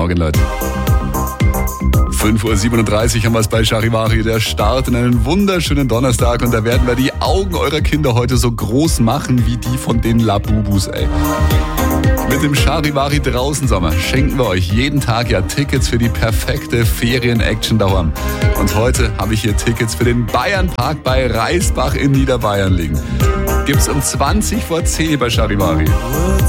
Morgen, Leute. 5.37 Uhr haben wir es bei Charivari, der Start in einen wunderschönen Donnerstag, und da werden wir die Augen eurer Kinder heute so groß machen wie die von den Labubus, ey. Mit dem Charivari draußen Sommer schenken wir euch jeden Tag ja Tickets für die perfekte Ferien-Action daheim. Und heute habe ich hier Tickets für den Bayernpark bei Reisbach in Niederbayern liegen. Gibt's um 20 vor 10 bei Charivari.